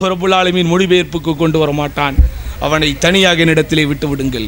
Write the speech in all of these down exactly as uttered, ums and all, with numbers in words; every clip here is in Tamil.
ரப்புல் ஆலமீன் மொழிபெயர்ப்புக்கு கொண்டு வர மாட்டான். அவனை தனியாக என்னிடத்திலே விட்டு விடுங்கள்,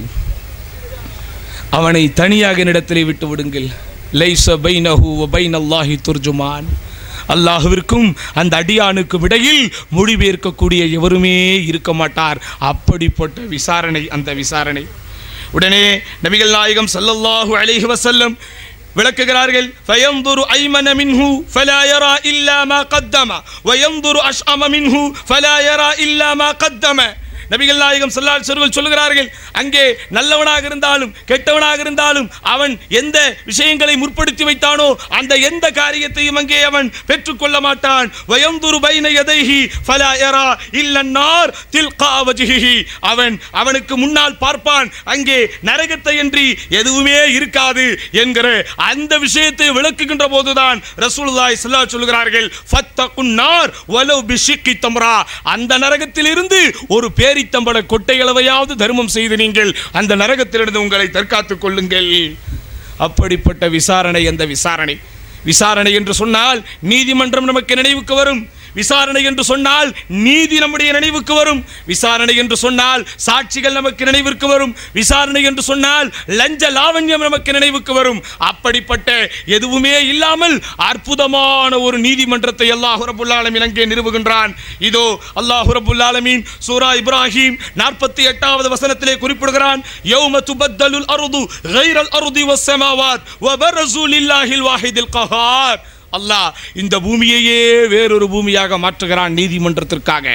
அவனை தனியாக என்னிடத்திலே விட்டு விடுங்கள். லைஸ பைனஹு வ பைனல்லாஹி துர்ஜுமான். அல்லாஹ்விற்கும் அந்த அடியானுக்கும் இடையில் மொழிபெயர்க்கக்கூடிய எவருமே இருக்க மாட்டார். அப்படிப்பட்ட விசாரணை அந்த விசாரணை. உடனே நபிகள் நாயகம் ஸல்லல்லாஹு அலைஹி வஸல்லம் விளக்குகிறார்கள். ஃபயன்துரு ஐமன மின்ஹு ஃபலா யரா இல்லா மா கத்தம வயன்துரு அஷ்அம மின்ஹு ஃபலா யரா இல்லா மா கத்தம. நபிகள் நாயகம் ஸல்லல்லாஹு அலைஹி வஸல்லம் சொல்கிறார்கள், அங்கே நல்லவனாக இருந்தாலும் கெட்டவனாக இருந்தாலும் அவன் எந்த விஷயங்களை முற்படுத்தி வைத்தானோ அந்த எந்த காரியத்தையும் அங்கே அவன் பெற்றுக்கொள்ள மாட்டான். வயன்துரு பைன யதைஹி ஃபலா யரா இல்லா நார் தில்கா வஜ்ஹிஹி. அவன் அவனுக்கு முன்னால் பார்ப்பான், அங்கே நரகத்தை என்று எதுவுமே இருக்காது என்கிற அந்த விஷயத்தை விளக்குகின்ற போதுதான் ரசூலுல்லாஹி ஸல்லல்லாஹு அலைஹி சொல்கிறார்கள், ஃபத்தகுன் நார் வலவ் பிஷிக்கி தம்ரா. அந்த நரகத்திலிருந்து ஒரு பேரித்தம்பள கொட்டையளவையாவது தர்மம் செய்து நீங்கள் அந்த நரகத்திலிருந்து உங்களை தற்காத்துக் கொள்ளுங்கள். அப்படிப்பட்ட விசாரணை அந்த விசாரணை. விசாரணை என்று சொன்னால் நீதிமன்றம் நமக்கு நினைவுக்கு வரும். விசாரணை என்று சொன்னால் நீதி நம்முடைய நினைவுக்கு வரும். விசாரணை என்று சொன்னால் சாட்சிகள் நமக்கு நினைவிற்கு வரும். விசாரணை என்று சொன்னால் லஞ்ச லாவண்யம் நமக்கு நினைவுக்கு வரும். அப்படிப்பட்ட எதுவுமே இல்லாமல் அற்புதமான ஒரு நீதிமன்றத்தை அல்லாஹ் ரப்புல் ஆலமீன் அங்கே நிறுவுகின்றான். இதோ அல்லாஹ் ரப்புல் ஆலமீன் சூரா இப்ராஹிம் நாற்பத்தி எட்டாவது வசனத்திலே குறிப்பிடுகிறான், யௌம துபத்தலுல் அர்து கைரல் அர்தி வஸ் ஸமாவாத் வ பரஸு லில்லாஹில் வாஹிதில் கஹார். அல்லாஹ் இந்த பூமியையே வேறொரு பூமியாக மாற்றுகிறான் நீதிமன்றத்திற்காக.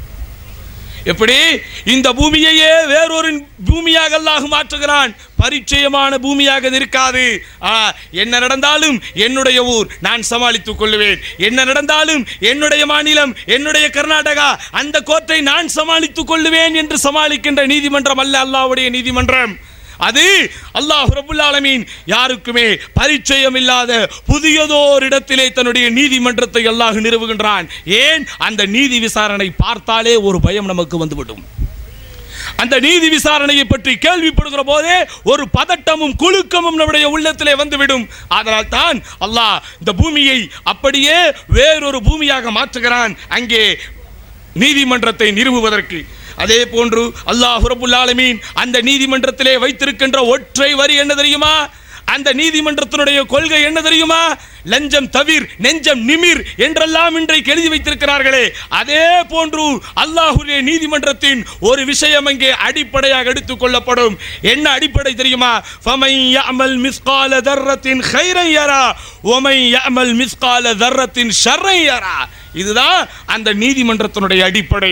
எப்படி இந்த பூமியையே வேறொரு பூமியாக அல்லாஹ் மாற்றுகிறான். பரிச்சயமான பூமியாக இருக்காது. என்ன நடந்தாலும் என்னுடைய ஊர் நான் சமாளித்துக் கொள்ளுவேன், என்ன நடந்தாலும் என்னுடைய மாநிலம் என்னுடைய கர்நாடகா அந்த கோட்டை நான் சமாளித்துக் கொள்ளுவேன் என்று சமாளிக்கின்ற நீதிமன்றம் அல்ல அல்லாஹ்வுடைய நீதிமன்றம். அது அல்லாஹ் ரப்புல் ஆலமீன் யாருக்குமே பரிச்சயம் இல்லாத புதியதோர் இடத்திலே தன்னுடைய நீதிமன்றத்தை அல்லாஹ் நிறுவுகின்றான். ஏன்? அந்த நீதி விசாரணை பார்த்தாலே ஒரு பயம் நமக்கு வந்துவிடும். அந்த நீதி விசாரணையை பற்றி கேள்விப்படுகிற போதே ஒரு பதட்டமும் குலுக்கமும் நம்முடைய உள்ளத்திலே வந்துவிடும். அதனால் தான் அல்லாஹ் இந்த பூமியை அப்படியே வேறொரு பூமியாக மாற்றுகிறான் அங்கே நீதிமன்றத்தை நிறுவுவதற்கு. அதே போன்று அல்லாஹ் ரப்புல் ஆலமீன் அந்த நீதிமன்றத்திலே வைத்திருக்கின்ற ஒற்றை வரி என்ன தெரியுமா? அந்த நீதிமன்றத்தினுடைய கொள்கை என்ன தெரியுமா? லஞ்சம் தவிர் நெஞ்சம் நிமிர் என்றெல்லாம் இன்றைக்கு எழுதி வைத்திருக்கிறார்களே, அதே போன்று அல்லாஹ்வுடைய நீதிமன்றத்தின் ஒரு விஷயம் அங்கே அடிப்படையாக எடுத்துக் கொள்ளப்படும். என்ன அடிப்படை தெரியுமா? ஃபமன் யஅமல் மிஸ்கால தர்ரத்தின் கைரன் யரா வமன் யஅமல் மிஸ்கால தர்ரத்தின் ஷர்ரன் யரா. இதுதான் அந்த நீதிமன்றத்தினுடைய அடிப்படை.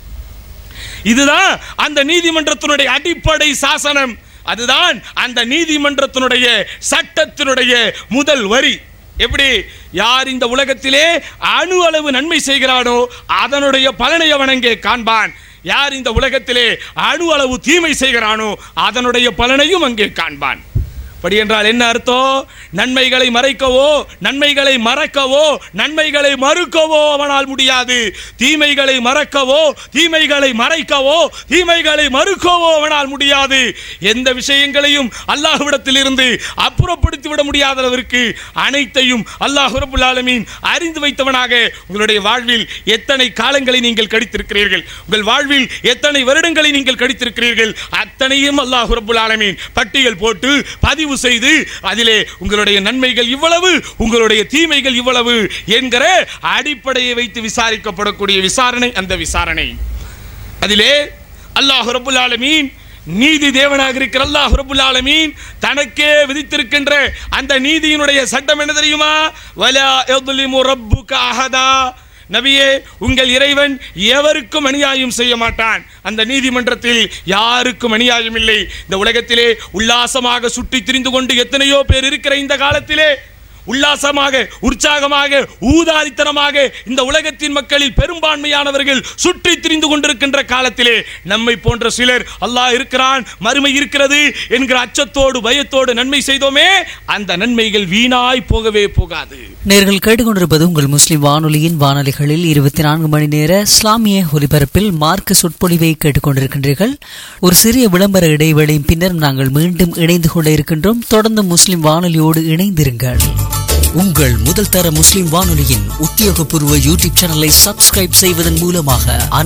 இதுதான் அந்த நீதிமன்றத்தினுடைய அடிப்படை சாசனம். அதுதான் அந்த நீதிமன்றத்தினுடைய சட்டத்தினுடைய முதல் வரி. எப்படி? யார் இந்த உலகத்திலே அணு அளவு நன்மை செய்கிறானோ அதனுடைய பலனை அவன் அங்கே காண்பான். யார் இந்த உலகத்திலே அணு அளவு தீமை செய்கிறானோ அதனுடைய பலனையும் அங்கே காண்பான். அப்படி என்றால் என்ன அர்த்தம்? நன்மைகளை மறைக்கவோ நன்மைகளை மறக்கவோ நன்மைகளை மறுக்கவோ அவனால் முடியாது. தீமைகளை மறக்கவோ தீமைகளை மறைக்கவோ தீமைகளை மறுக்கவோ அவனால் முடியாது. எந்த விஷயங்களையும் அல்லாஹ்விடத்தில் இருந்து அப்புறப்படுத்தி விட முடியாதவருக்கு அனைத்தையும் அல்லாஹ் ரப்புல் ஆலமீன் அறிந்து வைத்தவனாக உங்களுடைய வாழ்வில் எத்தனை காலங்களை நீங்கள் கழித்திருக்கிறீர்கள், உங்கள் வாழ்வில் எத்தனை வருடங்களை நீங்கள் கழித்திருக்கிறீர்கள், அத்தனையும் அல்லாஹ் ரப்புல் ஆலமீன் பட்டியல் போட்டு பதிவு செய்து அதிலே உங்களுடைய நன்மைகள் இவ்வளவு உங்களுடைய தீமைகள் இவ்வளவு என்கிற அடிப்படையை வைத்து விசாரிக்கப்படக்கூடிய விசாரணை அந்த விசாரணை. அதிலே அல்லாஹ் ரப்புல் ஆலமீன் நீதி தேவனாக இருக்கிற அல்லாஹ் ரப்புல் ஆலமீன் தனக்கே விதித்திருக்கின்ற அந்த நீதியினுடைய சட்டம் என்ன தெரியுமா? வலா யظ்லிமு ரப்புக அஹதா. நபியே, உங்கள் இறைவன் எவருக்கும் அநியாயம் செய்ய மாட்டான். அந்த நீதிமன்றத்தில் யாருக்கும் அநியாயம் இல்லை. இந்த உலகத்திலே உல்லாசமாக சுற்றி திரிந்து கொண்டு எத்தனையோ பேர் இருக்கிற இந்த காலத்திலே உல்லாசமாக உற்சாகமாக ஊதாரித்தனமாக இந்த உலகத்தின் மக்களில் பெரும்பான்மையானவர்கள் சுற்றி திரிந்து கொண்டிருக்கின்ற காலத்திலே நம்மை போன்ற சிலர் அல்லாஹ் இருக்கிறான் மறுமை இருக்கிறது என்கிற அச்சத்தோடு பயத்தோடு நன்மை செய்தோமே, அந்த நன்மைகள் வீணாய் போகவே போகாது. நேர்கள் கேட்டுக்கொண்டிருப்பது உங்கள் முஸ்லிம் வானொலியின் வானொலிகளில் இருபத்தி நான்கு மணி நேர இஸ்லாமிய ஒலிபரப்பில் மார்க்க சொற்பொழிவை கேட்டுக்கொண்டிருக்கின்றீர்கள். ஒரு சிறிய விளம்பர இடைவேளையின் பின்னர் நாங்கள் மீண்டும் இணைந்து கொள்ள இருக்கின்றோம். தொடர்ந்து முஸ்லிம் வானொலியோடு இணைந்திருங்கள். உங்கள் முதல் தர முஸ்லிம் வானொலியின் உத்தியோகபூர்வ யூடியூப் சேனலை சப்ஸ்கிரைப் செய்வதன் மூலமாக